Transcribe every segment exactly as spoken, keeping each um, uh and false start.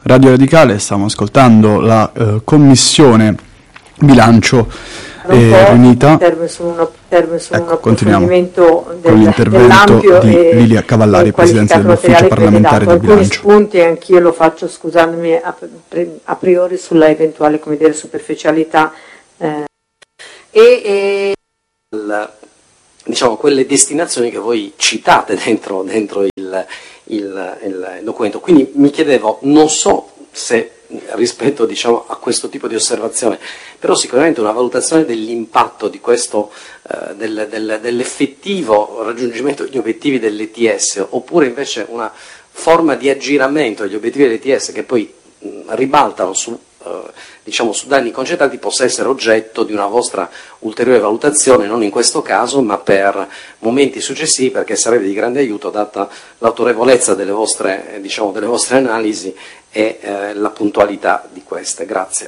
Radio Radicale, stiamo ascoltando la eh, commissione bilancio eh, riunita. Serve solo, una, serve solo ecco, un approfondimento del, con l'intervento di Lilia Cavallari, Presidente dell'Ufficio parlamentare di bilancio. Alcuni spunti anch'io lo faccio scusandomi a, a priori sulla eventuale, come dire, superficialità. Eh. E, e la, diciamo, quelle destinazioni che voi citate dentro, dentro il, il, il documento. Quindi mi chiedevo, non so se rispetto, diciamo, a questo tipo di osservazione, però sicuramente una valutazione dell'impatto di questo, eh, del, del, dell'effettivo raggiungimento degli obiettivi dell'E T S, oppure invece una forma di aggiramento degli obiettivi dell'E T S che poi mh, ribaltano su, eh, diciamo, su danni concentrati, possa essere oggetto di una vostra ulteriore valutazione, non in questo caso, ma per momenti successivi, perché sarebbe di grande aiuto data l'autorevolezza delle vostre, eh, diciamo, delle vostre analisi e eh, la puntualità di queste. Grazie.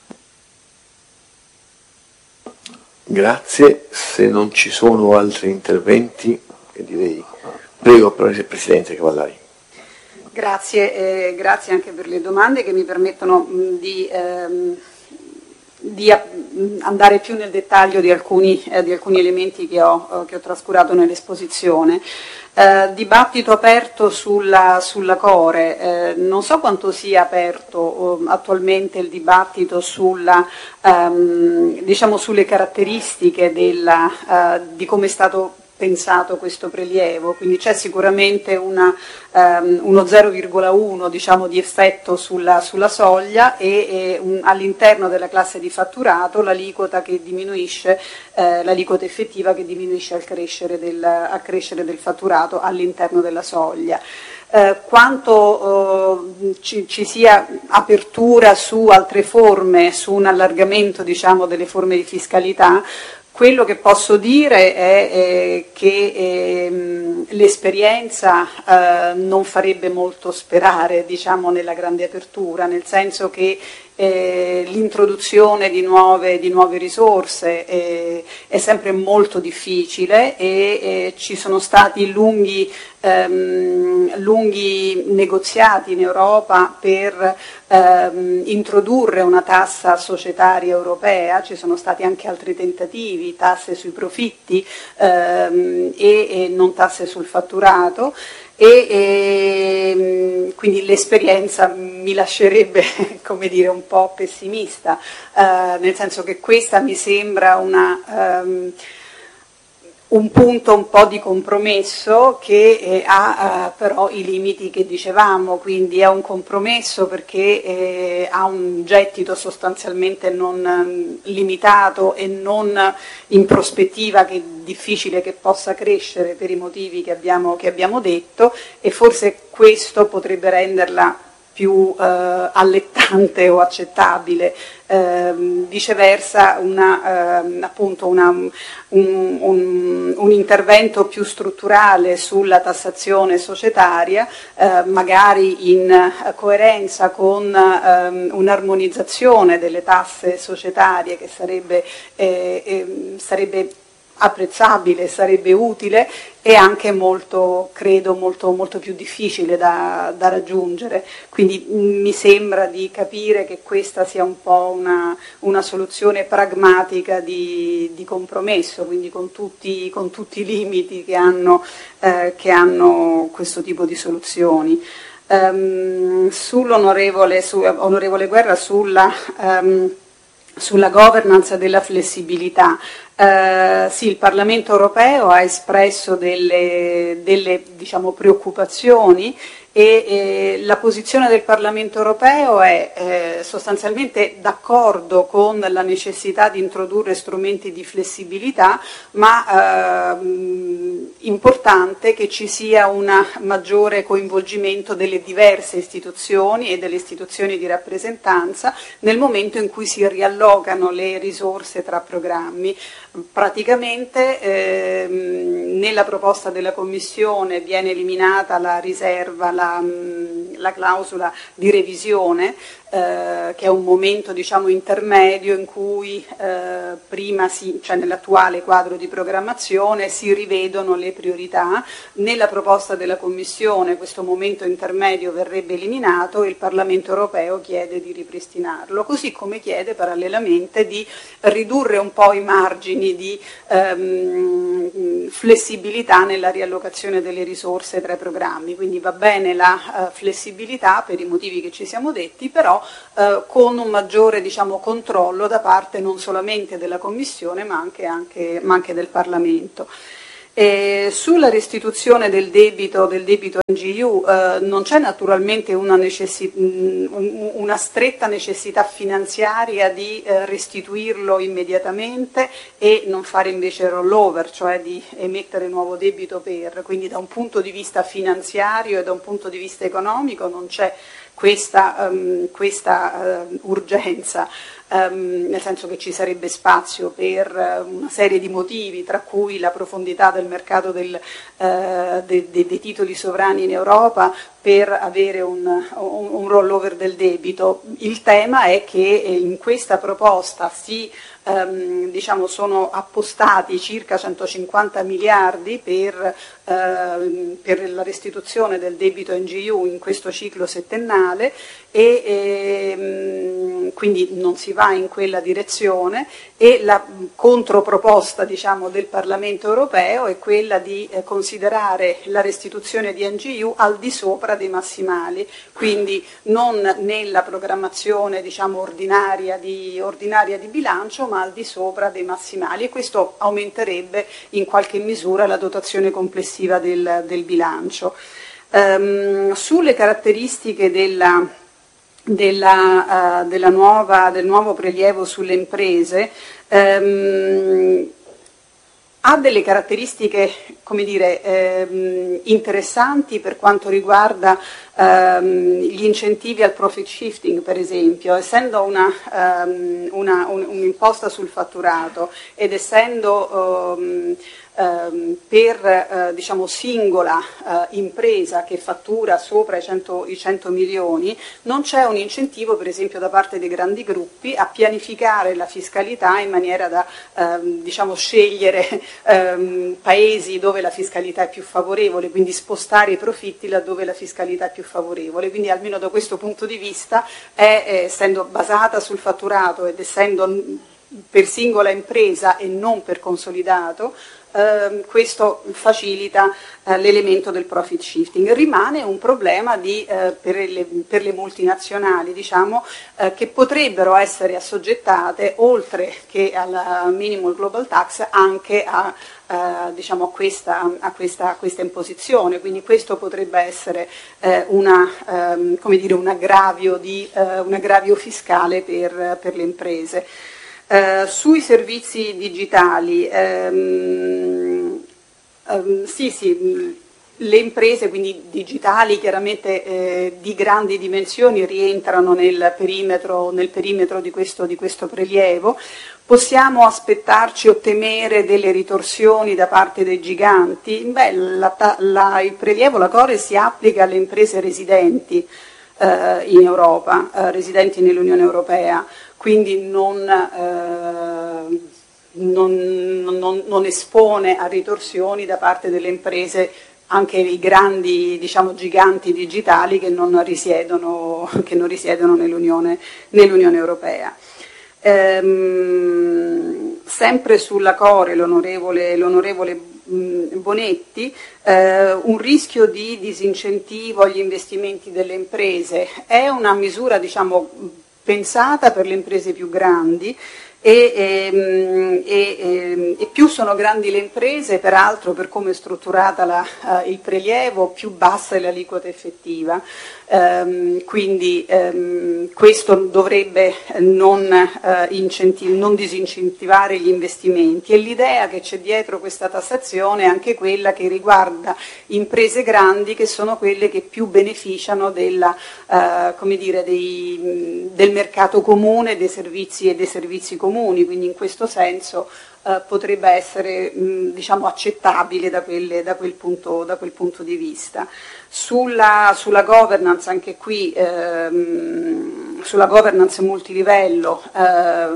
Grazie. Se non ci sono altri interventi, direi prego, Presidente Cavallari. Grazie, eh, grazie anche per le domande che mi permettono mh, di, ehm, di a, mh, andare più nel dettaglio di alcuni, eh, di alcuni elementi che ho, eh, che ho trascurato nell'esposizione. Eh, dibattito aperto sulla, sulla Core, eh, non so quanto sia aperto eh, attualmente il dibattito sulla, ehm, diciamo, sulle caratteristiche della, eh, di come è stato pensato questo prelievo, quindi c'è sicuramente una, um, uno zero virgola uno, diciamo, di effetto sulla, sulla soglia e, e un, all'interno della classe di fatturato l'aliquota che diminuisce, eh, l'aliquota effettiva che diminuisce al crescere del, al crescere del fatturato all'interno della soglia. Eh, quanto eh, ci, ci sia apertura su altre forme, su un allargamento, diciamo, delle forme di fiscalità, quello che posso dire è eh, che eh, l'esperienza eh, non farebbe molto sperare, diciamo, nella grande apertura, nel senso che eh, l'introduzione di nuove, di nuove risorse eh, è sempre molto difficile e eh, ci sono stati lunghi, ehm, lunghi negoziati in Europa per ehm, introdurre una tassa societaria europea, ci sono stati anche altri tentativi, tasse sui profitti ehm, e, e non tasse sul fatturato. E, e quindi l'esperienza mi lascerebbe, come dire, un po' pessimista, eh, nel senso che questa mi sembra una, um, un punto un po' di compromesso che eh, ha eh, però i limiti che dicevamo, quindi è un compromesso perché eh, ha un gettito sostanzialmente non eh, limitato e non in prospettiva, che è difficile che possa crescere per i motivi che abbiamo, che abbiamo detto, e forse questo potrebbe renderla più eh, allettante o accettabile. Eh, viceversa una, eh, appunto una, un, un, un intervento più strutturale sulla tassazione societaria, eh, magari in coerenza con eh, un'armonizzazione delle tasse societarie che sarebbe, eh, eh, sarebbe apprezzabile, sarebbe utile e anche molto, credo, molto, molto più difficile da, da raggiungere. Quindi mh, mi sembra di capire che questa sia un po' una, una soluzione pragmatica di, di compromesso, quindi con tutti, con tutti i limiti che hanno, eh, che hanno questo tipo di soluzioni. Um, sull'onorevole su, onorevole Guerra, sulla... Um, sulla governance della flessibilità, eh, sì, il Parlamento europeo ha espresso delle, delle diciamo, preoccupazioni e eh, la posizione del Parlamento europeo è eh, sostanzialmente d'accordo con la necessità di introdurre strumenti di flessibilità, ma eh, importante che ci sia un maggiore coinvolgimento delle diverse istituzioni e delle istituzioni di rappresentanza nel momento in cui si riallocano le risorse tra programmi. Praticamente ehm, nella proposta della Commissione viene eliminata la riserva, la, la clausola di revisione, eh, che è un momento diciamo intermedio in cui eh, prima si, cioè nell'attuale quadro di programmazione si rivedono le priorità. Nella proposta della Commissione questo momento intermedio verrebbe eliminato e il Parlamento europeo chiede di ripristinarlo, così come chiede parallelamente di ridurre un po' i margini di ehm, flessibilità nella riallocazione delle risorse tra i programmi. Quindi va bene la uh, flessibilità per i motivi che ci siamo detti, però uh, con un maggiore diciamo, controllo da parte non solamente della Commissione ma anche, anche, ma anche del Parlamento. E sulla restituzione del debito, del debito N G U eh, non c'è naturalmente una, necessi- una stretta necessità finanziaria di eh, restituirlo immediatamente e non fare invece rollover, cioè di emettere nuovo debito per, quindi da un punto di vista finanziario e da un punto di vista economico non c'è questa, um, questa uh, urgenza. Um, nel senso che ci sarebbe spazio per uh, una serie di motivi, tra cui la profondità del mercato del, uh, de, de, dei titoli sovrani in Europa, per avere un, un, un rollover del debito. Il tema è che in questa proposta si Um, diciamo sono appostati circa centocinquanta miliardi per, uh, per la restituzione del debito N G U in questo ciclo settennale e, e um, quindi non si va in quella direzione e la controproposta diciamo, del Parlamento europeo è quella di eh, considerare la restituzione di N G U al di sopra dei massimali, quindi non nella programmazione diciamo, ordinaria, di, ordinaria di bilancio ma al di sopra dei massimali, e questo aumenterebbe in qualche misura la dotazione complessiva del, del bilancio. Um, sulle caratteristiche della, della, uh, della nuova, del nuovo prelievo sulle imprese, um, ha delle caratteristiche, come dire, ehm, interessanti per quanto riguarda ehm, gli incentivi al profit shifting, per esempio, essendo una, ehm, una, un, un'imposta sul fatturato ed essendo ehm, ehm, per eh, diciamo, singola eh, impresa che fattura sopra i cento, i cento milioni, non c'è un incentivo, per esempio, da parte dei grandi gruppi a pianificare la fiscalità in maniera da ehm, diciamo, scegliere ehm, paesi dove la fiscalità è più favorevole, quindi spostare i profitti laddove la fiscalità è più favorevole. Quindi almeno da questo punto di vista, è, eh, essendo basata sul fatturato ed essendo per singola impresa e non per consolidato, Uh, questo facilita uh, l'elemento del profit shifting. Rimane un problema di, uh, per, le, per le multinazionali diciamo, uh, che potrebbero essere assoggettate, oltre che al minimum global tax, anche a, uh, diciamo, questa, a, questa, a questa imposizione. Quindi questo potrebbe essere uh, una, um, come dire, un, aggravio di, uh, un aggravio fiscale per, per le imprese. Uh, sui servizi digitali, um, um, sì, sì, le imprese quindi digitali chiaramente eh, di grandi dimensioni rientrano nel perimetro, nel perimetro di, questo, di questo prelievo. Possiamo aspettarci o temere delle ritorsioni da parte dei giganti? Beh, la, la, il prelievo, la C O R E si applica alle imprese residenti eh, in Europa, eh, residenti nell'Unione Europea. Quindi non, eh, non, non, non espone a ritorsioni da parte delle imprese, anche i grandi diciamo, giganti digitali che non risiedono, che non risiedono nell'Unione, nell'Unione Europea. Ehm, sempre sulla C O R E, l'onorevole, l'onorevole Bonetti, eh, un rischio di disincentivo agli investimenti delle imprese è una misura diciamo, pensata per le imprese più grandi e, e, e, e più sono grandi le imprese, peraltro per come è strutturata la, uh, il prelievo, più bassa è l'aliquota effettiva. Um, quindi um, questo dovrebbe non, uh, incentiv- non disincentivare gli investimenti, e l'idea che c'è dietro questa tassazione è anche quella che riguarda imprese grandi, che sono quelle che più beneficiano della, uh, come dire, dei, del mercato comune dei servizi e dei servizi comuni, quindi in questo senso uh, potrebbe essere mh, diciamo, accettabile da, quelle, da, quel punto, da quel punto di vista. Sulla, sulla governance, anche qui ehm, sulla governance multilivello, eh,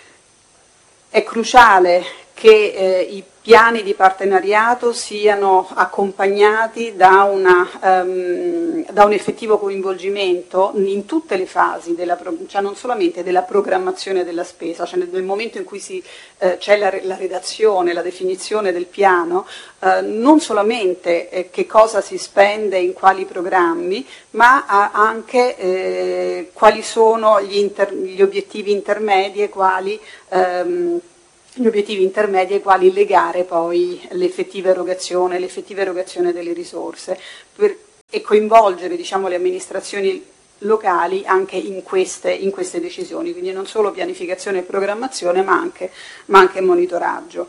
è cruciale che eh, i piani di partenariato siano accompagnati da, una, um, da un effettivo coinvolgimento in tutte le fasi, della, cioè non solamente della programmazione della spesa, cioè nel momento in cui si, eh, c'è la, la redazione, la definizione del piano, eh, non solamente eh, che cosa si spende in quali programmi, ma anche eh, quali sono gli, inter, gli obiettivi intermedi e quali... Ehm, gli obiettivi intermedi ai quali legare poi l'effettiva erogazione, l'effettiva erogazione delle risorse per, e coinvolgere, diciamo, le amministrazioni locali anche in queste, in queste decisioni, quindi non solo pianificazione e programmazione ma anche, ma anche monitoraggio.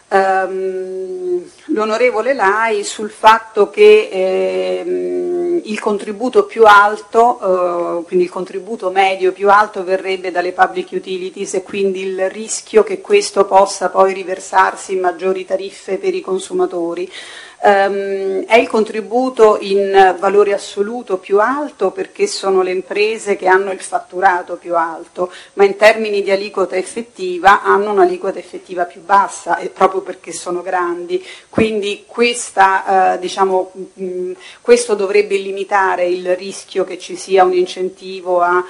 Um, l'onorevole Lai sul fatto che ehm, il contributo più alto, eh, quindi il contributo medio più alto verrebbe dalle public utilities e quindi il rischio che questo possa poi riversarsi in maggiori tariffe per i consumatori. Um, è il contributo in valore assoluto più alto perché sono le imprese che hanno il fatturato più alto, ma in termini di aliquota effettiva hanno un'aliquota effettiva più bassa e proprio perché sono grandi, quindi questa, uh, diciamo, mh, questo dovrebbe limitare il rischio che ci sia un incentivo, a,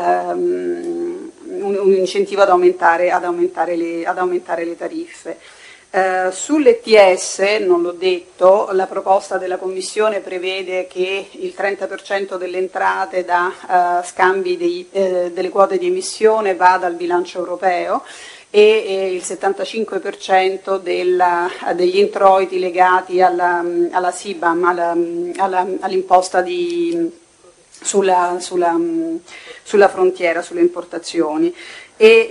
um, un, un incentivo ad aumentare, ad aumentare le, ad aumentare le tariffe. Uh, sull'E T S, non l'ho detto, la proposta della Commissione prevede che il trenta per cento delle entrate da uh, scambi dei, eh, delle quote di emissione vada al bilancio europeo e eh, il settantacinque per cento della, degli introiti legati alla, alla S I B A M, alla, alla, all'imposta di, sulla, sulla, sulla frontiera, sulle importazioni. E,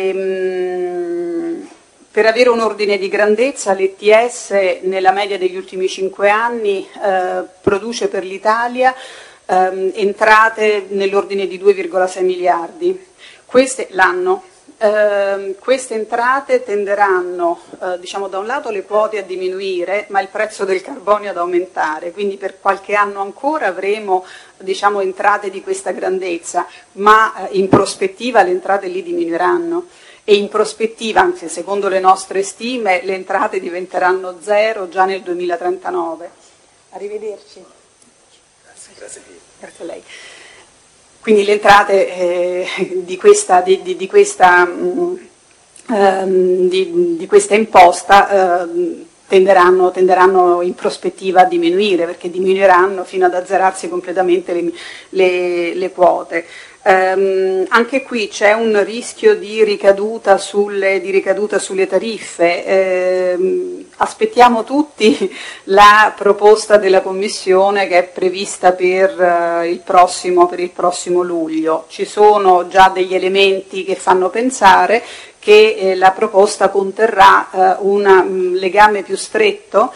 ehm, Per avere un ordine di grandezza, l'E T S nella media degli ultimi cinque anni eh, produce per l'Italia ehm, entrate nell'ordine di due virgola sei miliardi. Queste l'anno. Eh, queste entrate tenderanno, eh, diciamo, da un lato le quote a diminuire, ma il prezzo del carbonio ad aumentare, quindi per qualche anno ancora avremo, diciamo, entrate di questa grandezza, ma eh, in prospettiva le entrate lì diminuiranno. E in prospettiva, anche secondo le nostre stime, le entrate diventeranno zero già nel duemilatrentanove. Arrivederci. Grazie, grazie. Grazie a lei. Quindi le entrate eh, di, questa, di, di, di, questa, mh, ehm, di, di questa imposta eh, tenderanno, tenderanno in prospettiva a diminuire, perché diminuiranno fino ad azzerarsi completamente le, le, le quote. Um, anche qui c'è un rischio di ricaduta sulle, di ricaduta sulle tariffe. Um, aspettiamo tutti la proposta della Commissione che è prevista per, uh, il prossimo, per il prossimo luglio. Ci sono già degli elementi che fanno pensare che eh, la proposta conterrà eh, un um, legame più stretto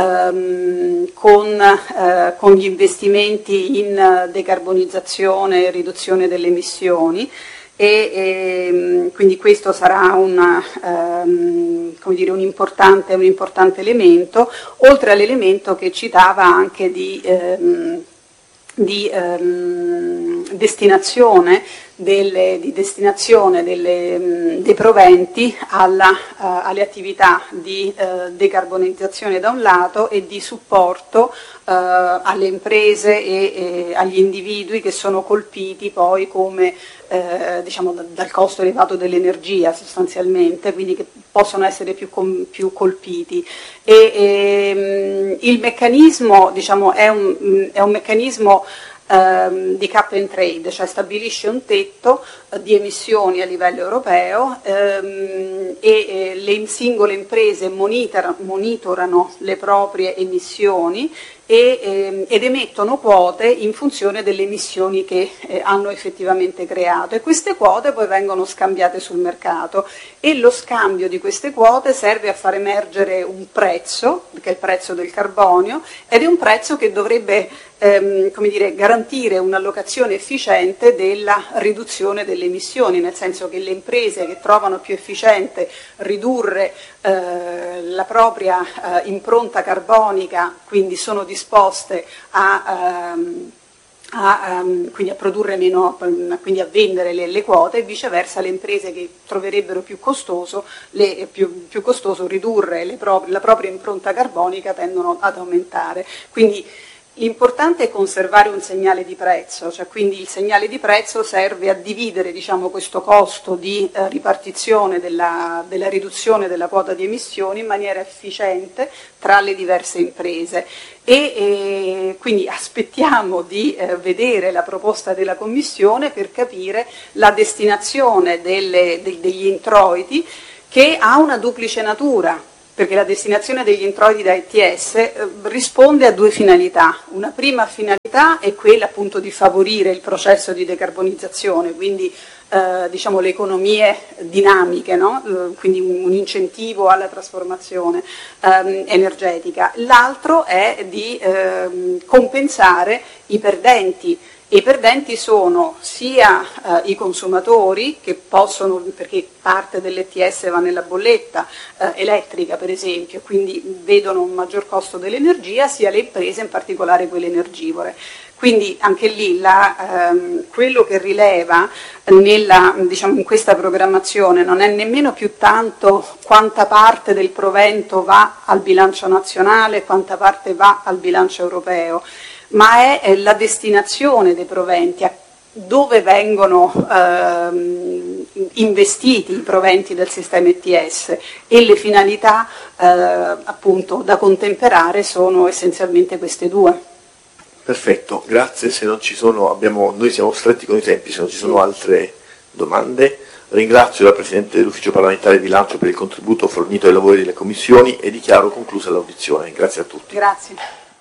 ehm, con, eh, con gli investimenti in decarbonizzazione e riduzione delle emissioni e, e quindi questo sarà una, ehm, come dire, un, importante, un importante elemento, oltre all'elemento che citava anche di, ehm, di ehm, destinazione Delle, di destinazione delle, mh, dei proventi alla, uh, alle attività di uh, decarbonizzazione da un lato e di supporto uh, alle imprese e, e agli individui che sono colpiti poi come uh, diciamo da, dal costo elevato dell'energia sostanzialmente, quindi che possono essere più, com, più colpiti. E, e, mh, il meccanismo, diciamo, è un, è un meccanismo di cap and trade, cioè stabilisce un tetto eh, di emissioni a livello europeo ehm, e eh, le singole imprese monitor, monitorano le proprie emissioni e, ehm, ed emettono quote in funzione delle emissioni che eh, hanno effettivamente creato e queste quote poi vengono scambiate sul mercato e lo scambio di queste quote serve a far emergere un prezzo, che è il prezzo del carbonio, ed è un prezzo che dovrebbe ehm, come dire, garantire un'allocazione efficiente della riduzione delle emissioni, nel senso che le imprese che trovano più efficiente ridurre eh, la propria eh, impronta carbonica, quindi sono disposte a, ehm, A, um, quindi a produrre meno, quindi a vendere le, le quote, e viceversa le imprese che troverebbero più costoso, le, più, più costoso ridurre le pro, la propria impronta carbonica tendono ad aumentare. Quindi l'importante è conservare un segnale di prezzo, cioè quindi il segnale di prezzo serve a dividere, diciamo, questo costo di eh, ripartizione della, della riduzione della quota di emissioni in maniera efficiente tra le diverse imprese. E eh, quindi aspettiamo di eh, vedere la proposta della Commissione per capire la destinazione delle, de, degli introiti, che ha una duplice natura, perché la destinazione degli introiti da E T S eh, risponde a due finalità. Una prima finalità è quella appunto di favorire il processo di decarbonizzazione, quindi eh, diciamo le economie dinamiche, no? eh, quindi un, un incentivo alla trasformazione ehm, energetica. L'altro è di ehm, compensare i perdenti. E i perdenti sono sia eh, i consumatori, che possono, perché parte dell'E T S va nella bolletta eh, elettrica per esempio, quindi vedono un maggior costo dell'energia, sia le imprese, in particolare quelle energivore. Quindi anche lì la, ehm, quello che rileva nella, diciamo, in questa programmazione non è nemmeno più tanto quanta parte del provento va al bilancio nazionale, quanta parte va al bilancio europeo, ma è la destinazione dei proventi, a dove vengono ehm, investiti i proventi del sistema E T S, e le finalità eh, appunto da contemperare sono essenzialmente queste due. Perfetto, grazie. Se non ci sono, abbiamo, noi siamo stretti con i tempi, se non ci sono sì. altre domande, ringrazio la Presidente dell'Ufficio parlamentare di bilancio per il contributo fornito ai lavori delle commissioni e dichiaro conclusa l'audizione. Grazie a tutti. Grazie.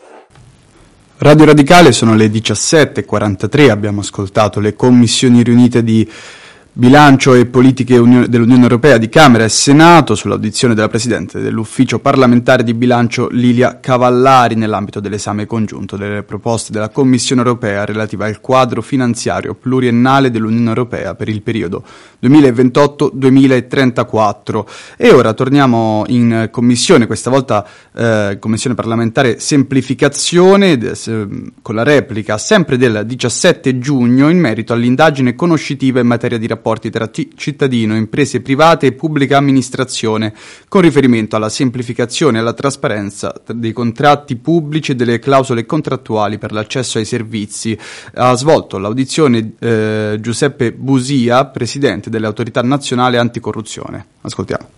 Radio Radicale, sono le diciassette e quarantatré, abbiamo ascoltato le commissioni riunite di Bilancio e Politiche Unione, dell'Unione Europea di Camera e Senato sull'audizione della Presidente dell'Ufficio parlamentare di bilancio Lilia Cavallari nell'ambito dell'esame congiunto delle proposte della Commissione Europea relativa al quadro finanziario pluriennale dell'Unione Europea per il periodo duemilaventotto duemilatrentaquattro. E ora torniamo in Commissione, questa volta eh, Commissione parlamentare semplificazione, eh, con la replica sempre del diciassette giugno in merito all'indagine conoscitiva in materia di rapporti tra cittadino, imprese private e pubblica amministrazione, con riferimento alla semplificazione e alla trasparenza dei contratti pubblici e delle clausole contrattuali per l'accesso ai servizi. Ha svolto l'audizione eh, Giuseppe Busia, presidente dell'Autorità Nazionale Anticorruzione. Ascoltiamo.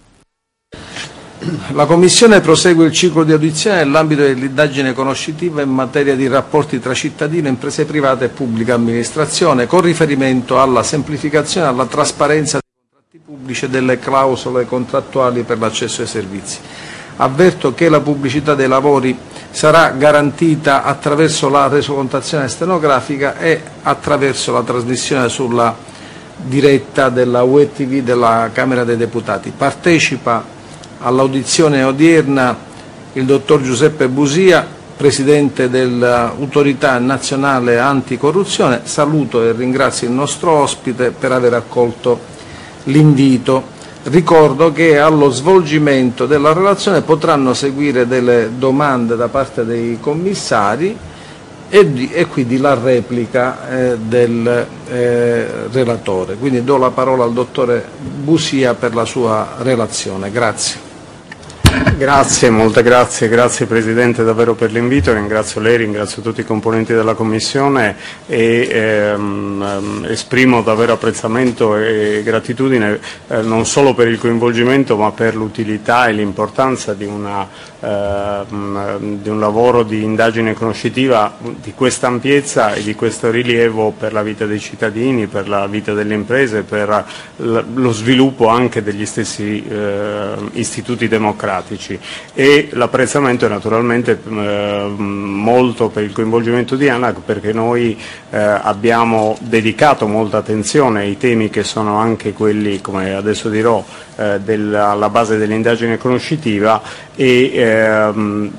La Commissione prosegue il ciclo di audizione nell'ambito dell'indagine conoscitiva in materia di rapporti tra cittadino, imprese private e pubblica amministrazione, con riferimento alla semplificazione e alla trasparenza dei contratti pubblici e delle clausole contrattuali per l'accesso ai servizi. Avverto che la pubblicità dei lavori sarà garantita attraverso la resocontazione stenografica e attraverso la trasmissione sulla diretta della U E T V della Camera dei Deputati. Partecipa all'audizione odierna il dottor Giuseppe Busia, Presidente dell'Autorità Nazionale Anticorruzione. Saluto e ringrazio il nostro ospite per aver accolto l'invito. Ricordo che allo svolgimento della relazione potranno seguire delle domande da parte dei commissari e, di, e quindi la replica eh, del eh, relatore. Quindi do la parola al dottore Busia per la sua relazione. Grazie. Grazie, molte grazie, grazie Presidente davvero per l'invito, ringrazio lei, ringrazio tutti i componenti della Commissione e ehm, esprimo davvero apprezzamento e gratitudine eh, non solo per il coinvolgimento ma per l'utilità e l'importanza di, una, eh, di un lavoro di indagine conoscitiva di questa ampiezza e di questo rilievo per la vita dei cittadini, per la vita delle imprese, per lo sviluppo anche degli stessi eh, istituti democratici. E l'apprezzamento è naturalmente eh, molto per il coinvolgimento di ANAC, perché noi eh, abbiamo dedicato molta attenzione ai temi che sono anche quelli, come adesso dirò, eh, della, alla base dell'indagine conoscitiva e ehm,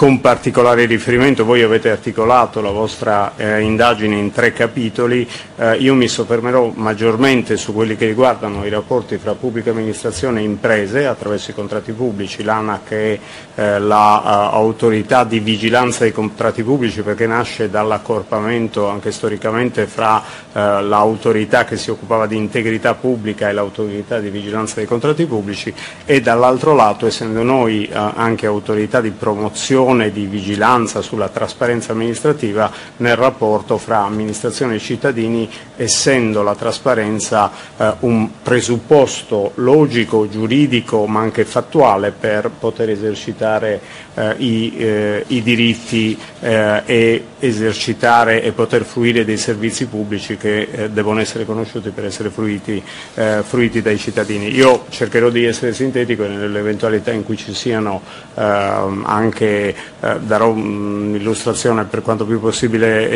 con particolare riferimento, voi avete articolato la vostra eh, indagine in tre capitoli, eh, io mi soffermerò maggiormente su quelli che riguardano i rapporti fra pubblica amministrazione e imprese attraverso i contratti pubblici. L'ANAC è eh, l'autorità di vigilanza dei contratti pubblici perché nasce dall'accorpamento anche storicamente fra eh, l'autorità che si occupava di integrità pubblica e l'autorità di vigilanza dei contratti pubblici, e dall'altro lato, essendo noi eh, anche autorità di promozione e di vigilanza sulla trasparenza amministrativa nel rapporto fra amministrazione e cittadini, essendo la trasparenza eh, un presupposto logico, giuridico ma anche fattuale per poter esercitare eh, i, eh, i diritti eh, e esercitare e poter fruire dei servizi pubblici che eh, devono essere conosciuti per essere fruiti, eh, fruiti dai cittadini. Io cercherò di essere sintetico e nell'eventualità in cui ci siano eh, anche eh, darò un'illustrazione per quanto più possibile